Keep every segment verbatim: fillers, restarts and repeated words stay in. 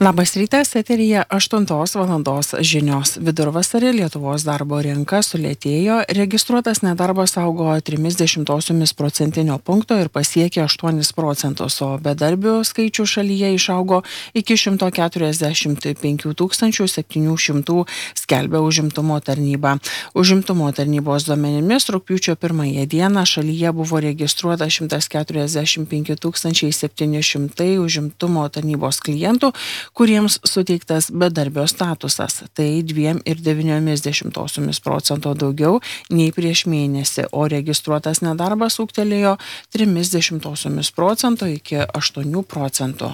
Labas rytas, eteryje aštuntos valandos žinios. Vidurvasarį Lietuvos darbo rinka sulėtėjo, registruotas nedarbas augo trimis dešimtosiomis procentinio punkto ir pasiekė aštuonis procentus, o bedarbių skaičių šalyje išaugo iki šimto keturiasdešimt penkių tūkstančių septynių šimtų, skelbia užimtumo tarnyba. Užimtumo tarnybos duomenimis rugpjūčio pirmąją dieną šalyje buvo registruota šimtas keturiasdešimt penki tūkstančiai septyni šimtai užimtumo tarnybos klientų, kuriems suteiktas bedarbio statusas. Tai dviem ir devyniomis dešimtosiomis procento daugiau nei prieš mėnesį, o registruotas nedarbas ūgtelėjo trimis dešimtosiomis procento iki aštuonių procentų.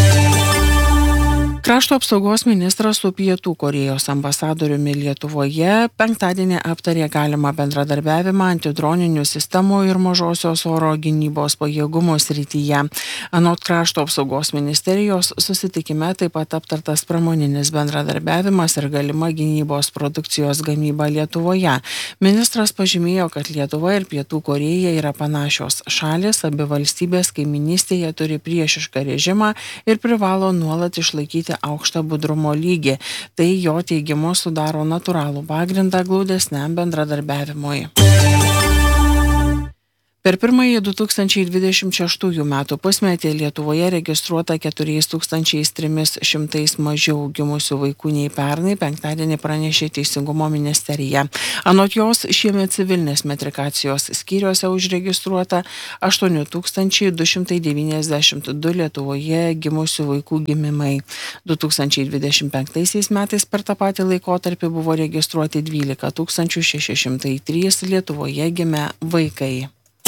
Krašto apsaugos ministras su Pietų Korėjos ambasadoriumi Lietuvoje penktadienį aptarė galimą bendradarbiavimą antidroninių sistemų ir mažosios oro gynybos pajėgumų srityje. Anot Krašto apsaugos ministerijos susitikime taip pat aptartas pramoninis bendradarbiavimas ir galima gynybos produkcijos gamyba Lietuvoje. Ministras pažymėjo, kad Lietuva ir Pietų Korėja yra panašios šalis, abi valstybės kaiminystėje turi priešišką režimą ir privalo nuolat išlaikyti aukštą budrumo lygį. Tai jo teigimu sudaro natūralų pagrindą glaudesniam bendradarbiavimui. Per pirmąjį du tūkstančiai dvidešimt šeštųjų metų pusmetį Lietuvoje registruota keturi tūkstančiai trys šimtai mažiau gimusių vaikų nei pernai, penktadienį pranešė Teisingumo ministerija. Anot jos, šiemet civilinės metrikacijos skyriuose užregistruota aštuoni tūkstančiai du šimtai devyniasdešimt du Lietuvoje gimusių vaikų gimimai. du tūkstančiai dvidešimt penktaisiais metais per tą patį laikotarpį buvo registruoti dvylika tūkstančių šeši šimtai trys Lietuvoje gimę vaikai.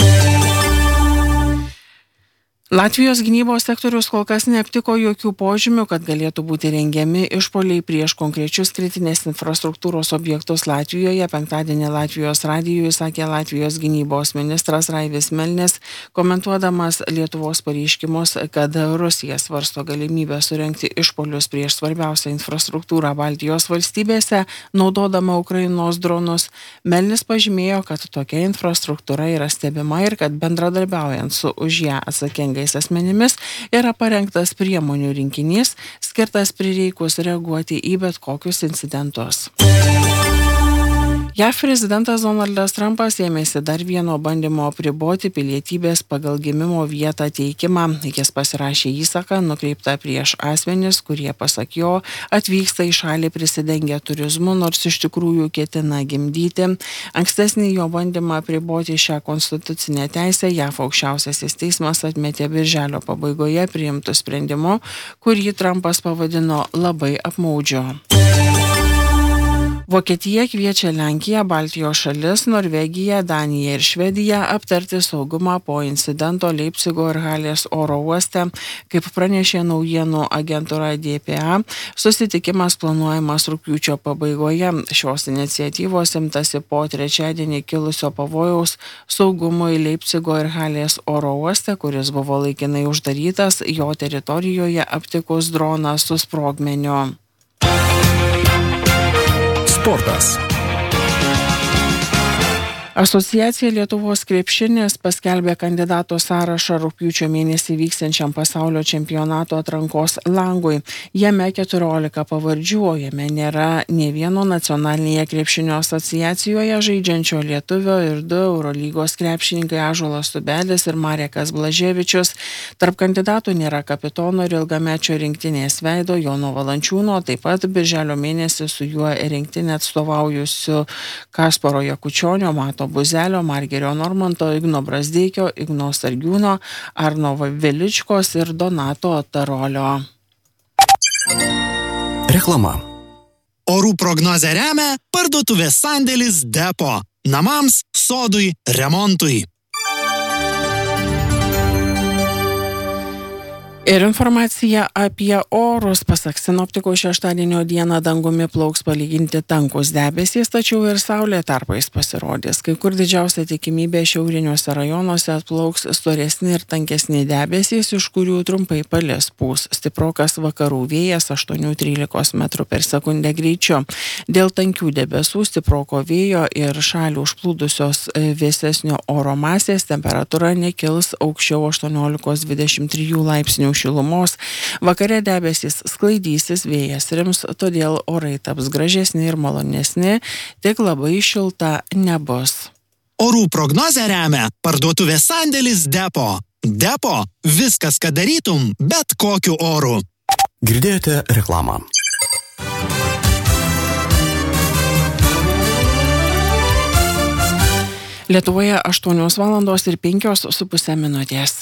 Latvijos gynybos sektorius kol kas neaptiko jokių požymių, kad galėtų būti rengiami išpuoliai prieš konkrečius kritinės infrastruktūros objektus Latvijoje. Penktadienį Latvijos radijui sakė Latvijos gynybos ministras Raivis Melnis, komentuodamas Lietuvos pareiškimus, kad Rusija svarsto galimybę surengti išpuolius prieš svarbiausią infrastruktūrą Baltijos valstybėse, naudodama Ukrainos dronus. Melnis pažymėjo, kad tokia infrastruktūra yra stebima ir kad bendradarbiaujant su už ją atsakingai asmenimis yra parengtas priemonių rinkinys, skirtas prireikus reaguoti į bet kokius incidentus. J A V prezidentas Donaldas Trumpas ėmėsi dar vieno bandymo apriboti pilietybės pagal gimimo vietą teikimą. Jis pasirašė įsaką nukreiptą prieš asmenis, kurie, pasak jo, atvyksta į šalį prisidengę turizmu, nors iš tikrųjų ketina gimdyti. Ankstesnį jo bandymą apriboti šią konstitucinę teisę J A V aukščiausiasis teismas atmetė birželio pabaigoje priimtų sprendimu, kurį Trumpas pavadino labai apmaudžiu. Vokietija kviečia Lenkiją, Baltijos šalis, Norvegiją, Daniją ir Švediją aptarti saugumą po incidento Leipcigo ir Halės oro uoste. Kaip pranešė naujienų agentūra D P A, susitikimas planuojamas rugpjūčio pabaigoje. Šios iniciatyvos imtasi po trečiadienį kilusio pavojaus saugumui Leipcigo ir Halės oro uoste, kuris buvo laikinai uždarytas jo teritorijoje aptikus droną su sprogmeniu. Sportas. Asociacija Lietuvos krepšinis paskelbė kandidato sąrašą rugpjūčio mėnesį vyksiančiam pasaulio čempionato atrankos langui. Jame keturiolika pavardžių, o jame nėra nė vieno nacionalinėje krepšinio asociacijoje žaidžiančio lietuvio ir du Eurolygos krepšininkai Ąžuolas Tubelis ir Marekas Blaževičius. Tarp kandidatų nėra kapitono ir ilgamečio rinktinės veido Jono Valančiūno, taip pat birželio mėnesį su juo rinktinę atstovaujusiu Kasparo Jakučionio, Mato Buzelio, Margerio Normanto, Igno Brazdeikio, Igno Sargiūno, Arno Veličkos ir Donato Tarolio. Reklama. Orų prognozę remia parduotuvės sandėlis Depo. Namams, sodui, remontui. Ir informacija apie orus. Pasak sinoptikų, šeštadienio dieną dangumi plauks palyginti tankus debesys, tačiau ir saulė tarpais pasirodys. Kai kur didžiausia tikimybė šiauriniuose rajonuose atplauks storesni ir tankesni debesys, iš kurių trumpai palis pūs stiprokas vakarų vėjas aštuoni trylika metrų per sekundę greičiu. Dėl tankių debesų, stiproko vėjo ir šalį užplūdusios vėsesnio oro masės temperatūra nekils aukščiau aštuoniolikos dvidešimt trijų laipsnių laipsnių šilumos, vakare debesys sklaidysis, vėjas rims, todėl orai taps gražesni ir malonesni, tik labai šilta nebus. Orų prognozę remia parduotuvės sandėlis Depo. Depo – viskas, ką darytum, bet kokiu oru. Girdėjote reklamą. Lietuvoje aštuonios valandos ir penkios su pusė minutės.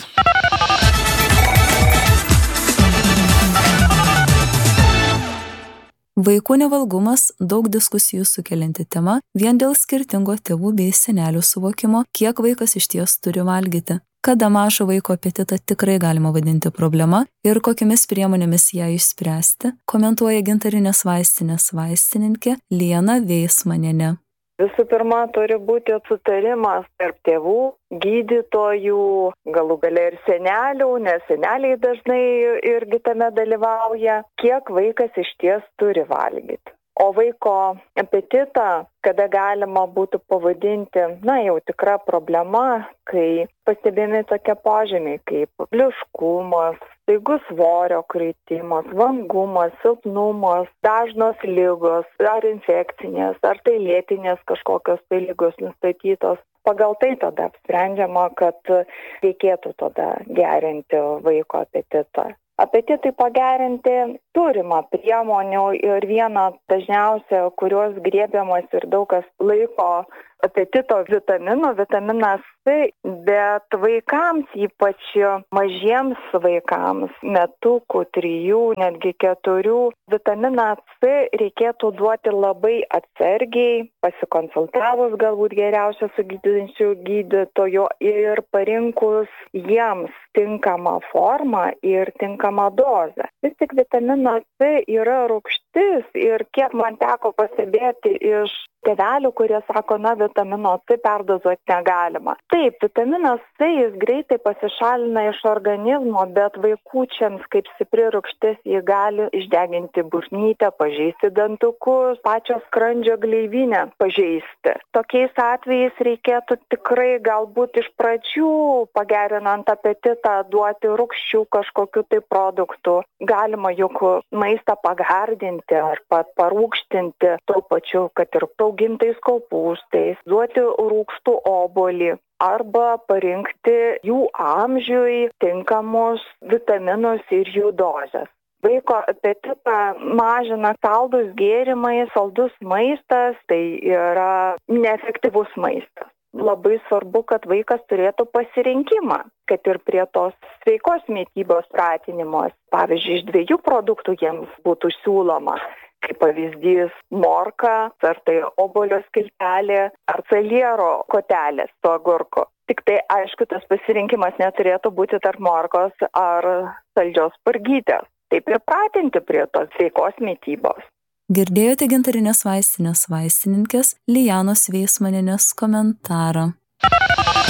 Vaikų nevalgumas – daug diskusijų sukelianti tema vien dėl skirtingo tėvų bei senelių suvokimo, kiek vaikas iš ties turi valgyti. Kada mažo vaiko apetitą tikrai galima vadinti problema ir kokiamis priemonėmis ją išspręsti, komentuoja Gintarinės vaistinės vaistininkė Liena Veismanienė. Visų pirma, turi būti sutarimas tarp tėvų, gydytojų, galų gale ir senelių, nes seneliai dažnai irgi tame dalyvauja, kiek vaikas iš ties turi valgyti. O vaiko apetitą, kada galima būtų pavadinti, na jau tikra problema, kai pastebimi tokie požymiai kaip bliuškumas, staigus svorio kritimas, vangumas, silpnumas, dažnos ligos, ar infekcinės, ar tai lėtinės kažkokios tai ligos nustatytos. Pagal tai tada apsprendžiama, kad reikėtų tada gerinti vaiko apetitą. Apetitui pagerinti turima priemonių ir viena dažniausia, kurios griebiamas ir daug kas laiko apetito vitamino, vitaminas C, bet vaikams, ypač mažiems vaikams, metukų, trijų, netgi keturių, vitaminą C reikėtų duoti labai atsargiai, pasikonsultavus galbūt geriausia su gydančiu gydytoju ir parinkus jiems tinkamą formą ir tinkamą dozę. Vis tik vitaminas C yra rūgštis ir kiek man teko pastebėti iš tėvelių, kurie sako, na, vitamino C perdozuoti negalima. Taip, vitaminas C jis greitai pasišalina iš organizmo, bet vaikučiams kaip stipri rūgštis jį gali išdeginti burnytę, pažeisti dantukus, pačios skrandžio gleivinę pažeisti. Tokiais atvejais reikėtų tikrai galbūt iš pradžių, pagerinant apetitą, duoti rūgščių kažkokiu tai produktų. Galima juk maistą pagardinti ar pat parūgštinti, tuo pačiu, kad ir augintais kopūstais, duoti rūgštų obuolį arba parinkti jų amžiui tinkamus vitaminus ir jų dozes. Vaiko apetitą mažina saldus gėrimai, saldus maistas, tai yra neefektyvus maistas. Labai svarbu, kad vaikas turėtų pasirinkimą, kad ir prie tos sveikos mitybos pratinimos, pavyzdžiui, iš dviejų produktų jiems būtų siūloma. Kaip pavyzdys morka, ar tai obuolio skiltelė, ar saliero kotelės su agurku. Tik tai, aišku, tas pasirinkimas neturėtų būti tarp morkos ar saldžios spurgytės. Taip ir pratinti prie tos sveikos mitybos. Girdėjote Gintarinės vaistinės vaistininkės Lianos Veismanienės komentarą.